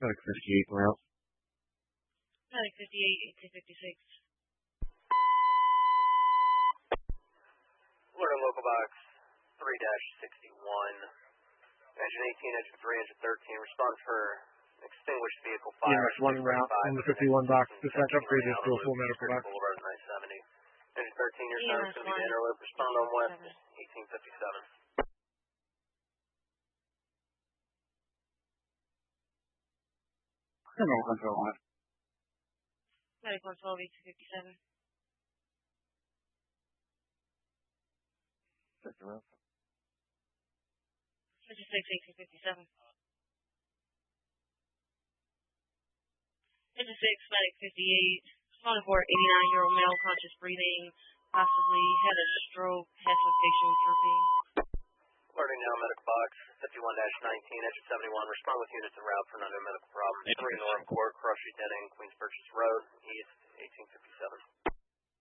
Medic 58 route. Medic 58, 1856. Florida local box 3-61. Engine 18, engine 3, engine 13. Respond for extinguished vehicle fire. EMS 1 route on the 51 box. Dispatch upgrade this to a full medical box. Boulevard 970. Engine 13, your son is going to be the 1, interloop. Respond on west 1857. Criminal control on it. Medic 112, 1857. Check the route. Engine 6, 1857. Engine 6, Medic 58. Responding for 89-year-old male, conscious breathing, possibly had a stroke, has some facial drooping. Alerting now, medical box 51-19, engine 71. Respond with units en route for an unknown medical problem. 3 North Court, Cross Street, Denning, Queens Purchase Road, East 1857.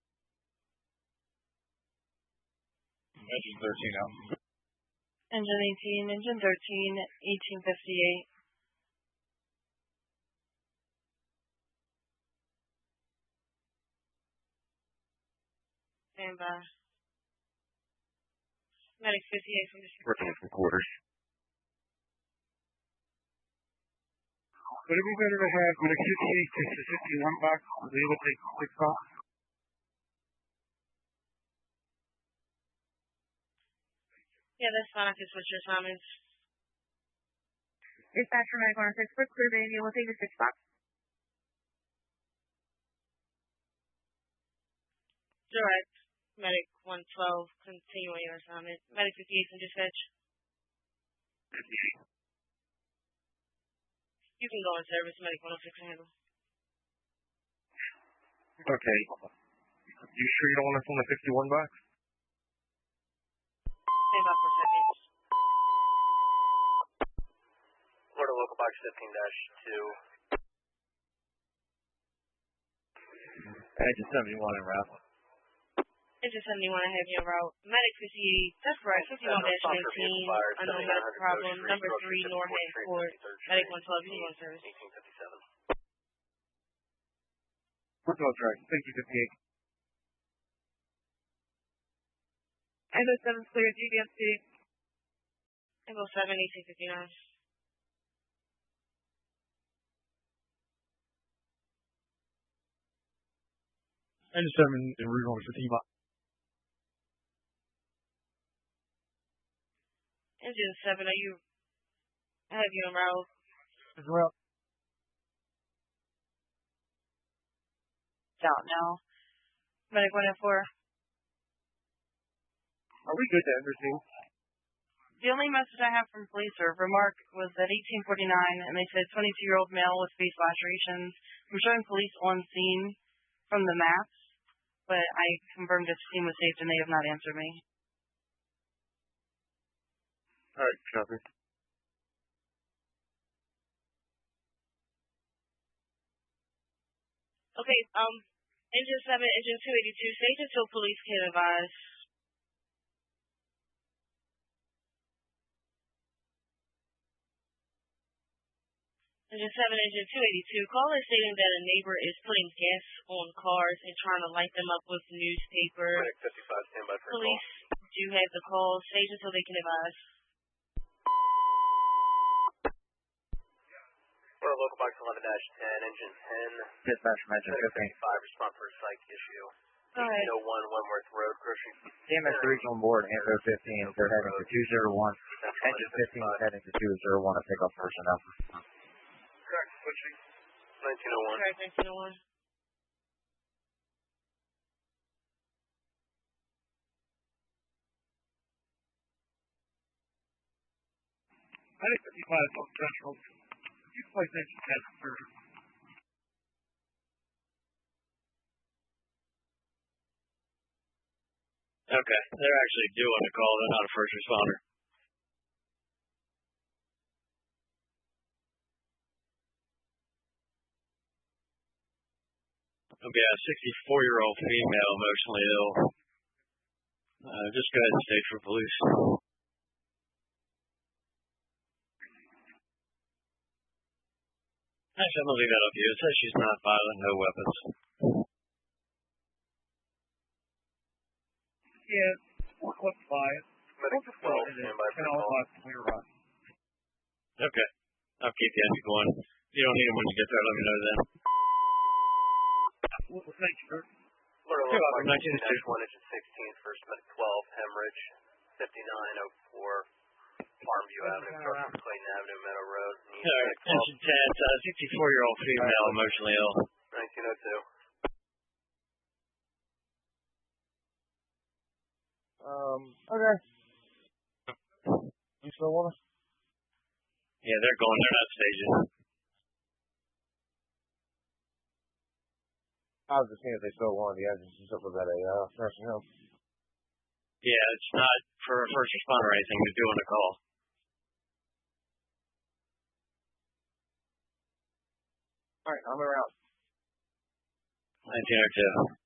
Engine 13 out. Engine 18, engine 13, 1858. Stand by. Medic 58 from District. Working from quarters. Would it be better to have Medic 58 take the 61 box? Would they able to take 6 box? Yeah, that's fine. I can switch your assignments. Dispatch for Medic 106 for clear baby. We'll take the 6 box. Direct. Medic 112, continuing your assignment. Medic 58 from dispatch. 58. You can go in service. Medic 106 can handle. Okay. You sure you don't want us on the 61 box? Stand by for a second. Florida local box 15-2. Engine 71 en route. Engine 71, I have you en route. Medic 58, that's right. 51-19, unknown medical problem. Number 3, Norman Court. Medic 112, you can go in service. 1857. We're all right. Thank you, 58. Echo 7 clear, GBMC. Echo 7, 1859. Engine 7 en route on the 15 box. Engine 7, I have you en route. As well. Don't know. Medic 104. Are we good to everything? The only message I have from police or remark was at 1849, and they said 22-year-old male with face lacerations. I'm showing police on scene from the maps, but I confirmed if the scene was safe, and they have not answered me. All right, copy. Okay, Engine 7, Engine 282, stay until police can advise. Engine 7, Engine 282, caller stating that a neighbor is putting gas on cars and trying to light them up with newspaper. Medic 55, stand by for a call. Police do have the call. Stay until they can advise. Florida local box 11-10, engine 10. Dispatch from engine 15. 55, respond for a psych issue. Go ahead. 1801 Wentworth Road, Grocery. CMS regional board, Info 15, they're heading to 201. Engine 15 is heading to 201 to pick up personnel. Correct, switching. 1901. Correct, 1901. I think 55 on Central. You play engine 10 first. Okay, they're actually doing a call. They're not a first responder. Okay, a 64-year-old female, emotionally ill. Just go ahead and state for police. Actually, I'm going to leave that up to you. It says she's not violent, no weapons. Yeah, what's 5? Medic 12, standby for call. Okay. I'll keep the engine going. If you don't need him when you get there, let me know then. Thank you, sir. Florida Local 19-1, engine 16, first medic 12, hemorrhage, 5904, Farmview Avenue, across Clayton Avenue, Meadow Road. All right, engine 10, 64-year-old female, emotionally ill. 1902. Okay. You still want us? Yeah, they're going. They're not staging. I was just seeing if they still wanted the agency up with that nursing home. Yeah, it's not for a first responder or anything. They're doing a call. All right, I'm around. 1902.